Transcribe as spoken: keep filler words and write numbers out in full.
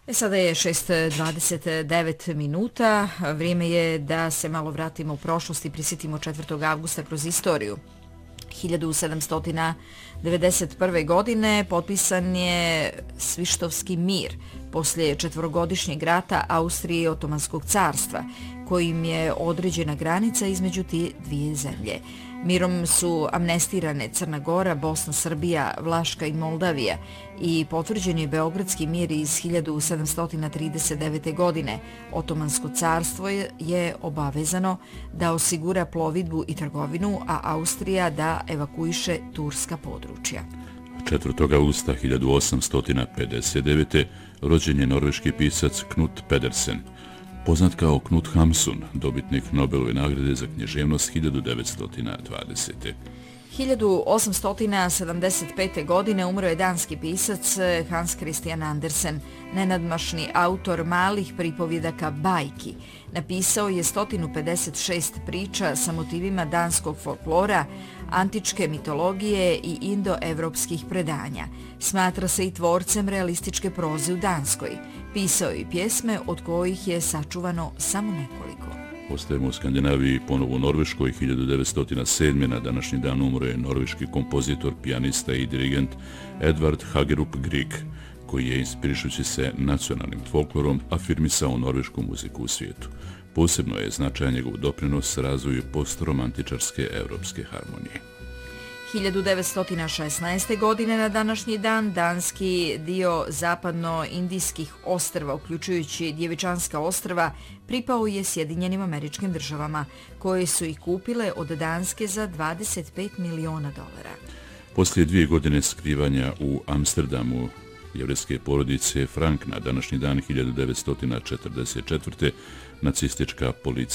Sada je šest dvadeset devet minuta, vrijeme je da se malo vratimo u prošlost i prisjetimo četvrtog avgusta kroz istoriju. hiljadu sedamsto devedeset prve. godine potpisan je Svištovski mir poslije četvorogodišnjeg rata Austrije i Otomanskog carstva, kojim je određena granica između te dvije zemlje. Mirom su amnestirane Crna Gora, Bosna, Srbija, Vlaška i Moldavija i potvrđen je Beogradski mir iz hiljadu sedamsto trideset devete. godine. Otomansko carstvo je obavezano da osigura plovidbu i trgovinu, a Austrija da evakuiše turska područja. četvrtog avgusta hiljadu osamsto pedeset devete. rođen je norveški pisac Knut Pedersen, poznat kao Knut Hamsun, dobitnik Nobelove nagrade za književnost hiljadu devetsto dvadesete. hiljadu osamsto sedamdeset pete. godine umro je danski pisac Hans Christian Andersen, nenadmašni autor malih pripovjedaka bajki. Napisao je sto pedeset šest priča sa motivima danskog folklora, antičke mitologije i indoevropskih predanja. Smatra se i tvorcem realističke proze u Danskoj. Pisao je i pjesme od kojih je sačuvano samo nekoliko. Ostajemo u Skandinaviji, ponovo u Norveškoj. hiljadu devetsto sedme. na današnji dan umro je norveški kompozitor, pijanista i dirigent Edvard Hagerup Grieg, koji je, inspirišući se nacionalnim folklorom, afirmisao norvešku muziku u svijetu. Posebno je značajan njegov doprinos razvoju postromantičarske evropske harmonije. hiljadu devetsto šesnaeste. godine na današnji dan danski dio zapadno-indijskih ostrva, uključujući Djevičanska ostrva, pripao je Sjedinjenim Američkim Državama, koje su ih kupile od Danske za dvadeset pet miliona dolara. Poslije dvije godine skrivanja u Amsterdamu jevrejske porodice Frank na današnji dan hiljadu devetsto četrdeset četvrte. nacistička policija